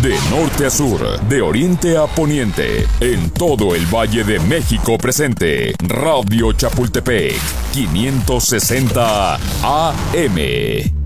De norte a sur, de oriente a poniente, en todo el Valle de México presente. Radio Chapultepec, 560 AM.